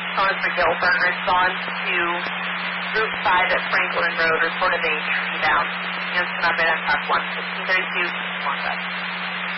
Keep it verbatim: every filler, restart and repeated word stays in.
calling for Gil Burner. It's gone to Route five at Franklin Road, report of a tree down. Units come up right on track one, fifteen thirty-two, one